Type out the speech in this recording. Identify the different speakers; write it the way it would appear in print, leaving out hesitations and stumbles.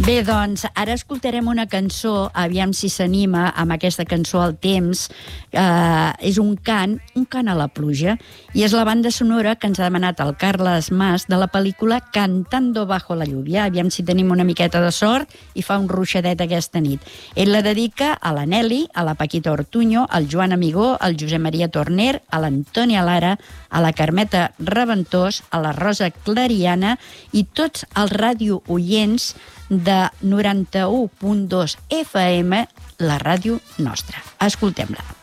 Speaker 1: Bé, doncs, ara escoltarem una cançó, aviam si s'anima amb aquesta cançó al temps. És un cant a la pluja, i és la banda sonora que ens ha demanat el Carles Mas de la pel·lícula Cantando bajo la lluvia. Aviam si tenim una miqueta de sort i fa un ruixadet aquesta nit. Ell la dedica a la Nelly, a la Paquita Ortuño, al Joan Amigó, al Josep Maria Torner, a l'Antònia Lara, a la Carmeta Reventós, a la Rosa Clariana i tots els radiooients de 91.2 FM, la ràdio nostra. Escoltem-la.